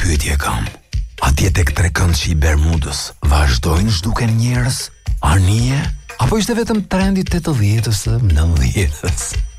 pyetje kam. Atje tek trekëndshi i Bermudës, vazhdojnë zhduken njerëz? Arnie? Apo ishte vetëm trendi 80-s, 90-s?